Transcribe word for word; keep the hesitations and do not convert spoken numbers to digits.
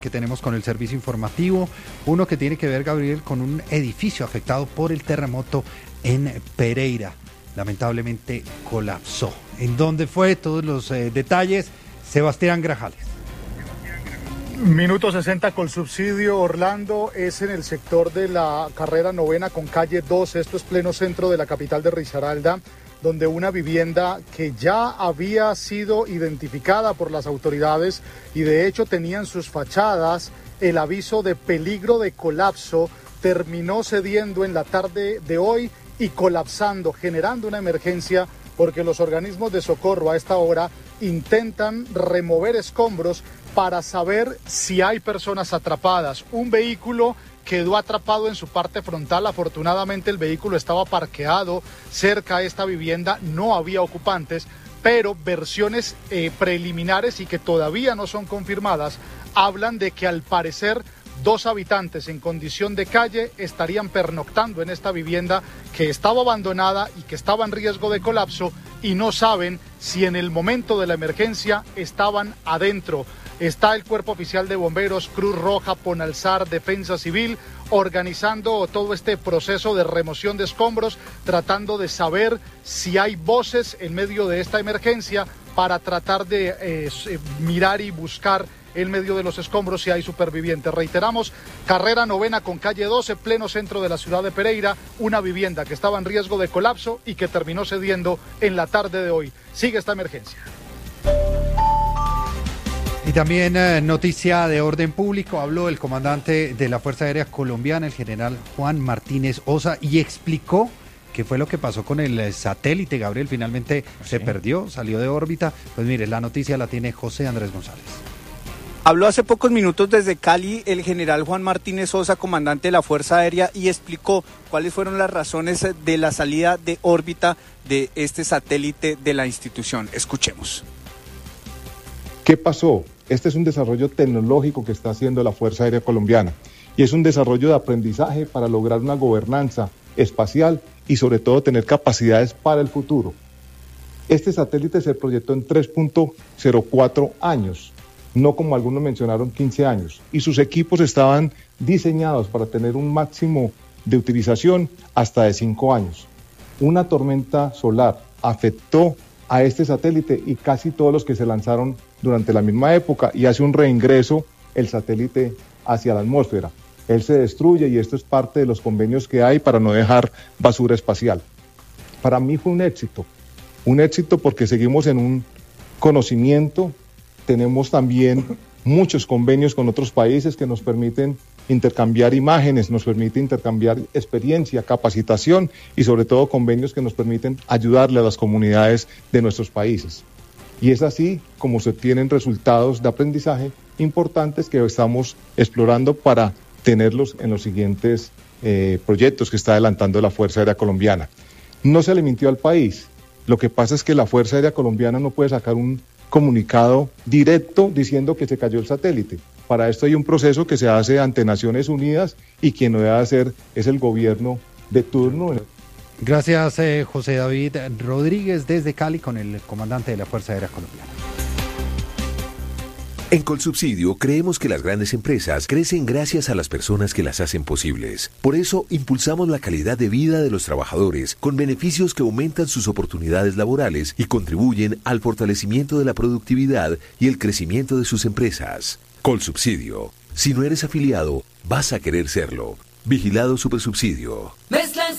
que tenemos con el servicio informativo, uno que tiene que ver, Gabriel, con un edificio afectado por el terremoto en Pereira. Lamentablemente colapsó. ¿En dónde fue? Todos los eh, detalles, Sebastián Grajales. Minuto sesenta con subsidio, Orlando, es en el sector de la carrera novena con calle dos, esto es pleno centro de la capital de Risaralda, donde una vivienda que ya había sido identificada por las autoridades y de hecho tenía en sus fachadas el aviso de peligro de colapso, terminó cediendo en la tarde de hoy y colapsando, generando una emergencia porque los organismos de socorro a esta hora intentan remover escombros para saber si hay personas atrapadas. Un vehículo quedó atrapado en su parte frontal. Afortunadamente el vehículo estaba parqueado cerca a esta vivienda, no había ocupantes, pero versiones eh, preliminares y que todavía no son confirmadas hablan de que al parecer dos habitantes en condición de calle estarían pernoctando en esta vivienda que estaba abandonada y que estaba en riesgo de colapso y no saben si en el momento de la emergencia estaban adentro. Está el Cuerpo Oficial de Bomberos, Cruz Roja, Ponalsar, Defensa Civil, organizando todo este proceso de remoción de escombros, tratando de saber si hay voces en medio de esta emergencia para tratar de eh, mirar y buscar en medio de los escombros si hay supervivientes. Reiteramos, carrera novena con calle doce, pleno centro de la ciudad de Pereira, una vivienda que estaba en riesgo de colapso y que terminó cediendo en la tarde de hoy. Sigue esta emergencia. Y también eh, noticia de orden público, habló el comandante de la Fuerza Aérea Colombiana, el general Juan Martínez Osa, y explicó qué fue lo que pasó con el satélite, Gabriel, finalmente ¿Sí? se perdió, salió de órbita. Pues mire, la noticia la tiene José Andrés González. Habló hace pocos minutos desde Cali el general Juan Martínez Sosa, comandante de la Fuerza Aérea, y explicó cuáles fueron las razones de la salida de órbita de este satélite de la institución. Escuchemos. ¿Qué pasó? Este es un desarrollo tecnológico que está haciendo la Fuerza Aérea Colombiana y es un desarrollo de aprendizaje para lograr una gobernanza espacial y sobre todo tener capacidades para el futuro. Este satélite se proyectó en tres punto cero cuatro años, no como algunos mencionaron quince años, y sus equipos estaban diseñados para tener un máximo de utilización hasta de cinco años. Una tormenta solar afectó a este satélite y casi todos los que se lanzaron durante la misma época y hace un reingreso el satélite hacia la atmósfera. Él se destruye y esto es parte de los convenios que hay para no dejar basura espacial. Para mí fue un éxito, un éxito porque seguimos en un conocimiento, tenemos también muchos convenios con otros países que nos permiten intercambiar imágenes, nos permite intercambiar experiencia, capacitación y sobre todo convenios que nos permiten ayudarle a las comunidades de nuestros países. Y es así como se obtienen resultados de aprendizaje importantes que estamos explorando para tenerlos en los siguientes eh, proyectos que está adelantando la Fuerza Aérea Colombiana. No se le mintió al país, lo que pasa es que la Fuerza Aérea Colombiana no puede sacar un comunicado directo diciendo que se cayó el satélite. Para esto hay un proceso que se hace ante Naciones Unidas y quien lo debe hacer es el gobierno de turno. Gracias, eh, José David Rodríguez, desde Cali con el comandante de la Fuerza Aérea Colombiana. En Colsubsidio creemos que las grandes empresas crecen gracias a las personas que las hacen posibles. Por eso impulsamos la calidad de vida de los trabajadores con beneficios que aumentan sus oportunidades laborales y contribuyen al fortalecimiento de la productividad y el crecimiento de sus empresas. Colsubsidio. Si no eres afiliado, vas a querer serlo. Vigilado Supersubsidio. Mezcla